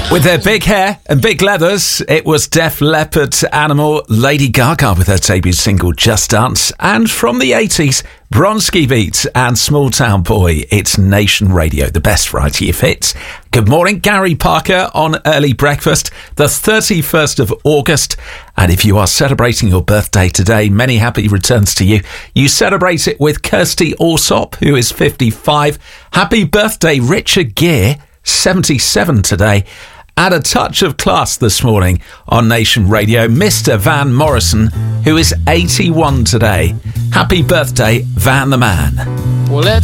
With their big hair and big leathers, it was Def Leppard, Animal, Lady Gaga with her debut single Just Dance, and from the 80s, Bronski Beat and Small Town Boy. It's Nation Radio, the best variety of hits. Good morning, Gary Parker on Early Breakfast, the 31st of August. And if you are celebrating your birthday today, many happy returns to you. You celebrate it with Kirsty Alsop, who is 55. Happy birthday, Richard Gere, 77 today. Add a touch of class this morning on Nation Radio, Mr. Van Morrison, who is 81 today. Happy birthday, Van the Man. Well, let's